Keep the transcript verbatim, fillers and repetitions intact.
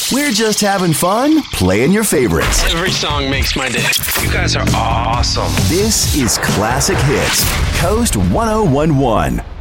We're just having fun playing your favorites. Every song makes my day. You guys are awesome. This is Classic Hits, Coast ten eleven.